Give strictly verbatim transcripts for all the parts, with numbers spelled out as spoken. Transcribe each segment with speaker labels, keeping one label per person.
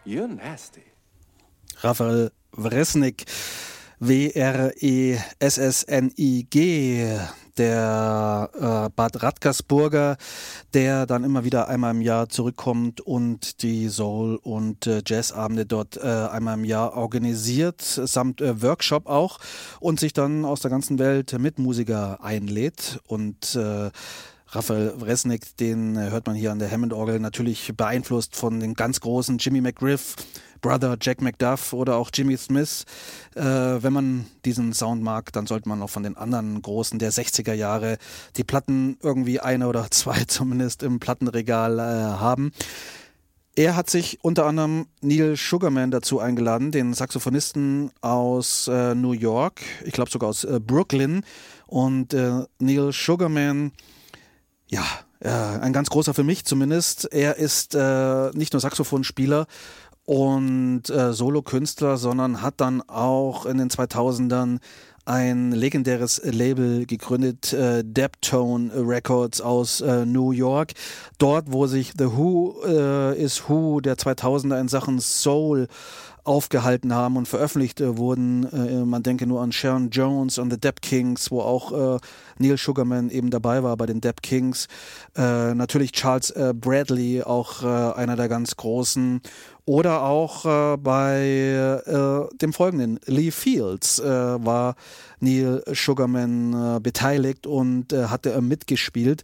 Speaker 1: You're nasty.
Speaker 2: Rafael Wresnik, W R E S S N I G, der äh, Bad Radkersburger, der dann immer wieder einmal im Jahr zurückkommt und die Soul- und äh, Jazzabende dort äh, einmal im Jahr organisiert, samt äh, Workshop auch, und sich dann aus der ganzen Welt Mitmusiker einlädt. Und äh, Rafael Wresnik, den hört man hier an der Hammond-Orgel, natürlich beeinflusst von den ganz großen Jimmy McGriff, Brother Jack McDuff oder auch Jimmy Smith. Äh, wenn man diesen Sound mag, dann sollte man auch von den anderen Großen der sechziger Jahre die Platten irgendwie eine oder zwei zumindest im Plattenregal äh, haben. Er hat sich unter anderem Neil Sugarman dazu eingeladen, den Saxophonisten aus äh, New York, ich glaube sogar aus äh, Brooklyn. Und äh, Neil Sugarman, ja, äh, ein ganz großer für mich zumindest. Er ist äh, nicht nur Saxophonspieler und äh, Solokünstler, sondern hat dann auch in den zweitausendern ein legendäres Label gegründet, äh, Deptone Records aus äh, New York. Dort, wo sich The Who äh, is Who der zweitausender in Sachen Soul aufgehalten haben und veröffentlicht äh, wurden. Äh, man denke nur an Sharon Jones und The Dap Kings, wo auch äh, Neil Sugarman eben dabei war bei den Dap Kings. Äh, natürlich Charles äh, Bradley, auch äh, einer der ganz großen. Oder auch äh, bei äh, dem folgenden, Lee Fields, äh, war Neil Sugarman äh, beteiligt und äh, hatte äh, mitgespielt.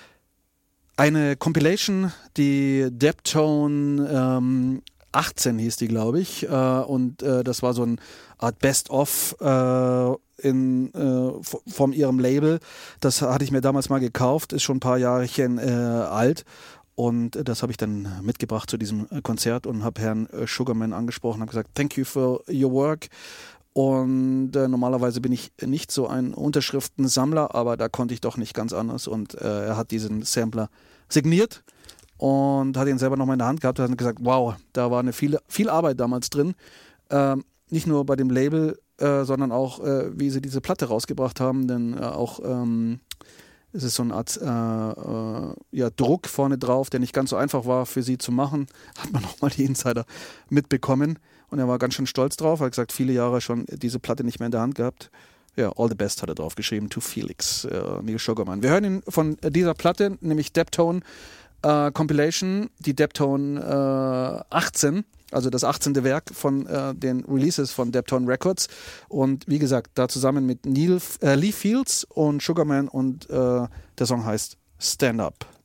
Speaker 2: Eine Compilation, die Deptone ähm, achtzehn hieß die, glaube ich, äh, und äh, das war so eine Art Best-of äh, in, äh, von ihrem Label. Das hatte ich mir damals mal gekauft, ist schon ein paar Jahrchen äh, alt. Und das habe ich dann mitgebracht zu diesem Konzert und habe Herrn Sugarman angesprochen, habe gesagt, thank you for your work. Und äh, normalerweise bin ich nicht so ein Unterschriftensammler, aber da konnte ich doch nicht ganz anders. Und äh, er hat diesen Sampler signiert und hat ihn selber nochmal in der Hand gehabt und hat gesagt, wow, da war eine viel, viel Arbeit damals drin. Ähm, nicht nur bei dem Label, äh, sondern auch, äh, wie sie diese Platte rausgebracht haben, denn äh, auch ähm, es ist so eine Art äh, äh, ja, Druck vorne drauf, der nicht ganz so einfach war für sie zu machen. Hat man auch mal die Insider mitbekommen. Und er war ganz schön stolz drauf. Er hat gesagt, viele Jahre schon diese Platte nicht mehr in der Hand gehabt. Ja, All the Best hat er drauf geschrieben, to Felix, äh, Neil Sugarman. Wir hören ihn von dieser Platte, nämlich Deptone äh, Compilation, die Deptone äh, achtzehn. Also das achtzehnte Werk von äh, den Releases von Deptone Records. Und wie gesagt, da zusammen mit Neil, äh, Lee Fields und Sugarman, und äh, der Song heißt Stand Up.